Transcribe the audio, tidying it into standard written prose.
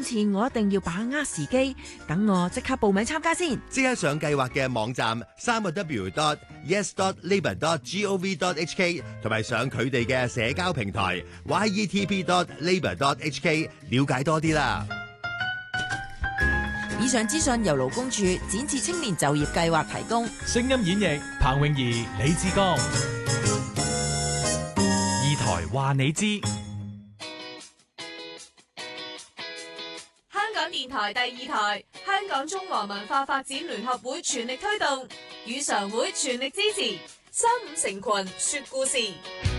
次我一定要把握時機，等我即刻報名參加先。 即刻上計劃嘅網站3w.yes.labour.gov.hk 同埋上佢哋嘅社交平台 yetp.labour.hk 了解多啲啦。 以上資訊由勞工處展翅青年就業計劃提供。 聲音演繹彭詠儀、李志剛。二台話你知。 香港電台第二台，香港中華文化發展聯合會全力推動，語常會全力支持，三五成群說故事。